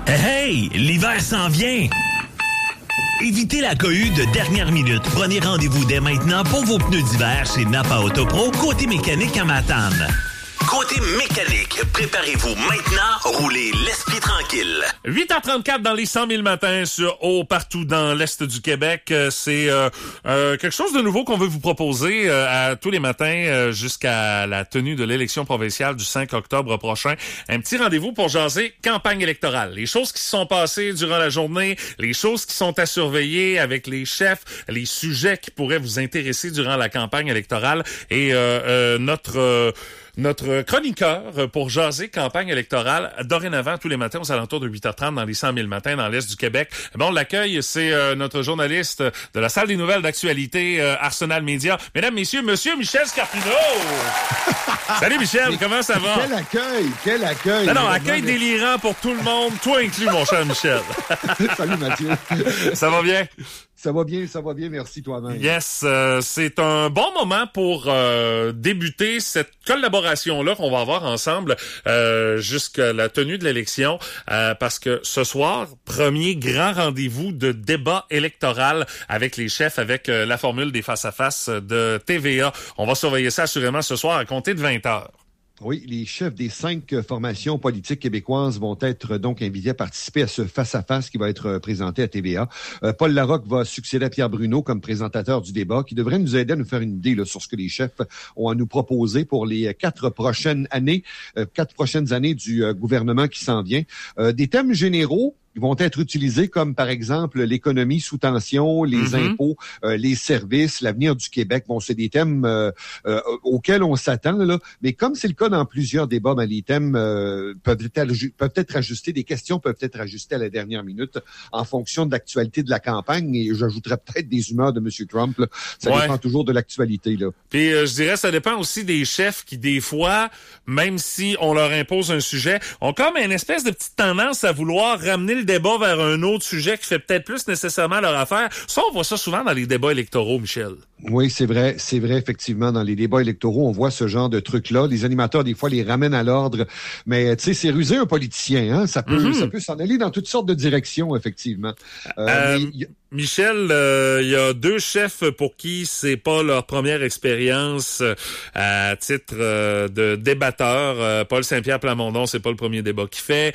Hey, l'hiver s'en vient! Évitez la cohue de dernière minute. Prenez rendez-vous dès maintenant pour vos pneus d'hiver chez Napa Autopro, côté mécanique à Matane. Côté mécanique, préparez-vous maintenant, roulez l'esprit tranquille. 8h34 dans les 100 000 matins partout dans l'Est du Québec. C'est quelque chose de nouveau qu'on veut vous proposer à tous les matins jusqu'à la tenue de l'élection provinciale du 5 octobre prochain. Un petit rendez-vous pour jaser campagne électorale. Les choses qui se sont passées durant la journée, les choses qui sont à surveiller avec les chefs, les sujets qui pourraient vous intéresser durant la campagne électorale et notre chroniqueur pour jaser campagne électorale, dorénavant, tous les matins aux alentours de 8h30 dans les 100 000 matins dans l'Est du Québec. Bon, l'accueil, c'est notre journaliste de la salle des nouvelles d'actualité Arsenal Média. Mesdames, messieurs, monsieur Michel Scarpino! Salut Michel, comment ça va? Quel accueil! Non, accueil délirant pour tout le monde, toi inclus, mon cher Michel. Salut Mathieu. Ça va bien? Ça va bien, merci toi-même. Yes, c'est un bon moment pour débuter cette collaboration-là qu'on va avoir ensemble jusqu'à la tenue de l'élection, parce que ce soir, premier grand rendez-vous de débat électoral avec les chefs, avec la formule des face-à-face de TVA. On va surveiller ça assurément ce soir à compter de 20h. Oui, les chefs des 5 formations politiques québécoises vont être donc invités à participer à ce face-à-face qui va être présenté à TVA. Paul Larocque va succéder à Pierre Bruno comme présentateur du débat, qui devrait nous aider à nous faire une idée là, sur ce que les chefs ont à nous proposer pour les 4 prochaines années du gouvernement qui s'en vient. Des thèmes généraux vont être utilisés comme, par exemple, l'économie sous tension, les impôts, les services, l'avenir du Québec. Bon, c'est des thèmes auxquels on s'attend, là. Mais comme c'est le cas dans plusieurs débats, les thèmes peuvent être ajustés, des questions peuvent être ajustées à la dernière minute en fonction de l'actualité de la campagne. Et j'ajouterais peut-être des humeurs de M. Trump, là. Ça dépend toujours de l'actualité, là. Puis, je dirais, ça dépend aussi des chefs qui, des fois, même si on leur impose un sujet, ont comme une espèce de petite tendance à vouloir ramener le débat vers un autre sujet qui fait peut-être plus nécessairement leur affaire. Ça, on voit ça souvent dans les débats électoraux, Michel. Oui, c'est vrai, effectivement, dans les débats électoraux, on voit ce genre de trucs-là. Les animateurs, des fois, les ramènent à l'ordre. Mais, tu sais, c'est rusé un politicien, hein. Ça peut s'en aller dans toutes sortes de directions, effectivement. Michel, il y a 2 chefs pour qui c'est pas leur première expérience à titre de débatteur. Paul Saint-Pierre Plamondon, c'est pas le premier débat qu'il fait.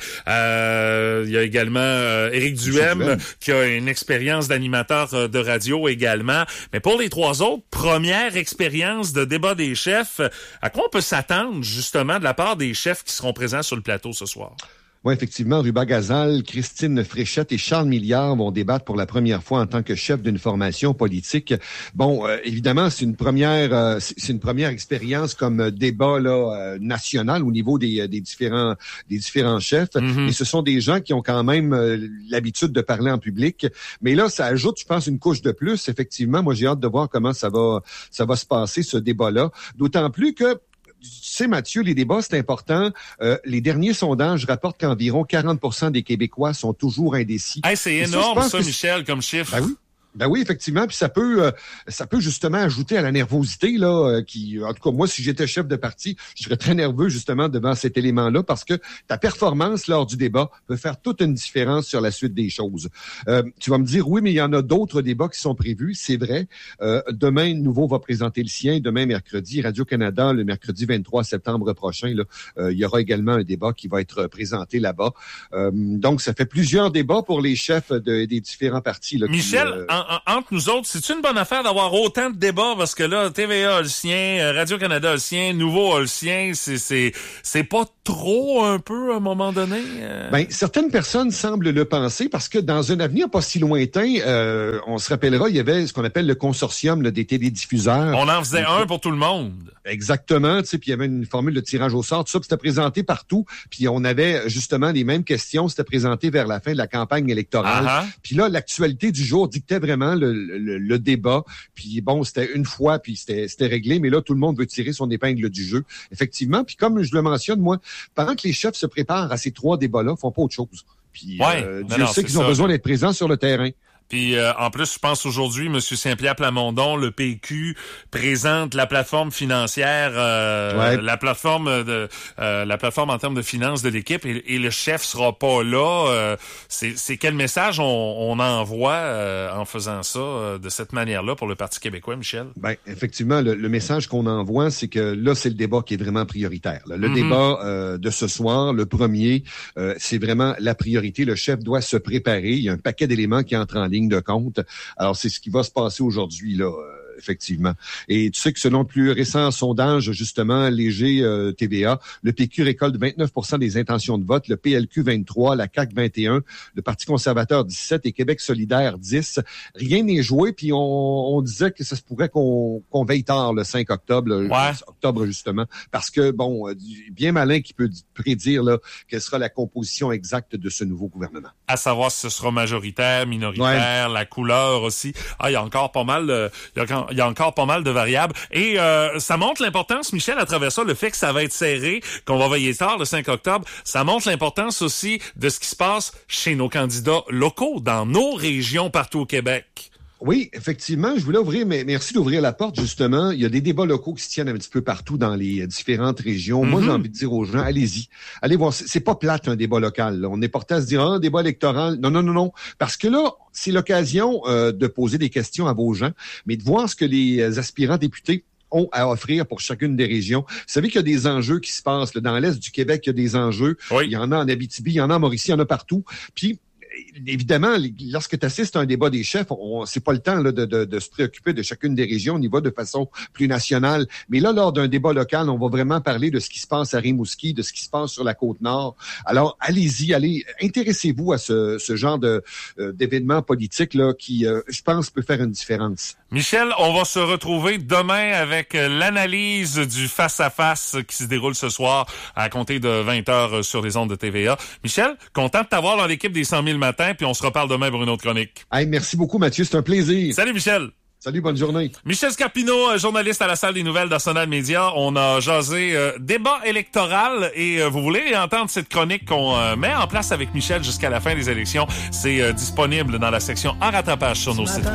Il y a également Éric Duhem qui a une expérience d'animateur de radio également. Mais pour les 3 autres, première expérience de débat des chefs, à quoi on peut s'attendre justement de la part des chefs qui seront présents sur le plateau ce soir? Oui, effectivement, Ruba Gazal, Christine Fréchette et Charles Milliard vont débattre pour la première fois en tant que chef d'une formation politique. Bon, évidemment, c'est une première expérience comme débat là national au niveau des différents chefs. Et ce sont des gens qui ont quand même l'habitude de parler en public. Mais là, ça ajoute, je pense, une couche de plus. Effectivement, moi, j'ai hâte de voir comment ça va se passer ce débat-là. D'autant plus que tu sais, Mathieu, les débats, c'est important. Les derniers sondages rapportent qu'environ 40% des Québécois sont toujours indécis. Hey, c'est énorme, ça, Michel, comme chiffre. Ben oui. Ben oui, effectivement, puis ça peut justement ajouter à la nervosité là, qui, en tout cas moi, si j'étais chef de parti, je serais très nerveux justement devant cet élément-là parce que ta performance lors du débat peut faire toute une différence sur la suite des choses. Tu vas me dire oui, mais il y en a d'autres débats qui sont prévus, c'est vrai. Demain, Nouveau va présenter le sien. Demain, mercredi, Radio-Canada, le mercredi 23 septembre prochain, là, il y aura également un débat qui va être présenté là-bas. Donc, ça fait plusieurs débats pour les chefs des différents partis. Là, Michel, entre nous autres, c'est-tu une bonne affaire d'avoir autant de débats? Parce que là, TVA a le sien, Radio-Canada a le sien, Nouveau a le sien. C'est pas trop un peu à un moment donné? Ben, certaines personnes semblent le penser parce que dans un avenir pas si lointain, on se rappellera, il y avait ce qu'on appelle le consortium là, des télédiffuseurs. On en faisait un pour tout le monde. Exactement, tu sais, puis il y avait une formule de tirage au sort, tout ça, puis c'était présenté partout, puis on avait justement les mêmes questions, c'était présenté vers la fin de la campagne électorale. Puis là, l'actualité du jour dictait vraiment le débat, puis bon, c'était une fois, puis c'était réglé, mais là, tout le monde veut tirer son épingle du jeu, effectivement. Puis comme je le mentionne, moi, pendant que les chefs se préparent à ces 3 débats-là, ils font pas autre chose. Puis Dieu sait qu'ils ont besoin d'être présents sur le terrain. Puis en plus, je pense aujourd'hui, M. Saint-Pierre Plamondon, le PQ, présente la plateforme financière, la plateforme en termes de finances de l'équipe, et le chef sera pas là. C'est quel message on envoie en faisant ça de cette manière-là pour le Parti québécois, Michel? Ben effectivement, le message qu'on envoie, c'est que là, c'est le débat qui est vraiment prioritaire. Là. Le débat de ce soir, le premier, c'est vraiment la priorité. Le chef doit se préparer. Il y a un paquet d'éléments qui entrent en ligne de compte. Alors, c'est ce qui va se passer aujourd'hui, là, effectivement. Et tu sais que selon le plus récent sondage, justement, léger TVA, le PQ récolte 29% des intentions de vote, le PLQ 23%, la CAQ 21%, le Parti conservateur 17% et Québec solidaire 10%. Rien n'est joué, puis on disait que ça se pourrait qu'on veille tard le 5 octobre, octobre justement, parce que, bon, bien malin qui peut prédire là quelle sera la composition exacte de ce nouveau gouvernement. À savoir si ce sera majoritaire, minoritaire, la couleur aussi. Il y a encore pas mal de variables. Et ça montre l'importance, Michel, à travers ça, le fait que ça va être serré, qu'on va veiller tard le 5 octobre, ça montre l'importance aussi de ce qui se passe chez nos candidats locaux, dans nos régions partout au Québec. Oui, effectivement, je voulais ouvrir, mais merci d'ouvrir la porte, justement. Il y a des débats locaux qui se tiennent un petit peu partout dans les différentes régions. Moi, j'ai envie de dire aux gens, allez-y. Allez voir, c'est pas plate un débat local. Là. On est porté à se dire, un débat électoral. Non. Parce que là, c'est l'occasion de poser des questions à vos gens, mais de voir ce que les aspirants députés ont à offrir pour chacune des régions. Vous savez qu'il y a des enjeux qui se passent. Là. Dans l'Est du Québec, il y a des enjeux. Oui. Il y en a en Abitibi, il y en a en Mauricie, il y en a partout. Puis, évidemment, lorsque tu assistes à un débat des chefs, c'est pas le temps là, de se préoccuper de chacune des régions. On y va de façon plus nationale. Mais là, lors d'un débat local, on va vraiment parler de ce qui se passe à Rimouski, de ce qui se passe sur la Côte-Nord. Alors, allez-y, intéressez-vous à ce genre d'événements politiques là, qui, je pense, peut faire une différence. Michel, on va se retrouver demain avec l'analyse du face-à-face qui se déroule ce soir à compter de 20h sur les ondes de TVA. Michel, content de t'avoir dans l'équipe des 100 000 matin, puis on se reparle demain pour une autre chronique. Hey, merci beaucoup, Mathieu. C'est un plaisir. Salut, Michel. Salut, bonne journée. Michel Scarpino, journaliste à la salle des nouvelles d'Arsenal Média. On a jasé débat électoral et vous voulez entendre cette chronique qu'on met en place avec Michel jusqu'à la fin des élections. C'est disponible dans la section en rattrapage sur nos sites web.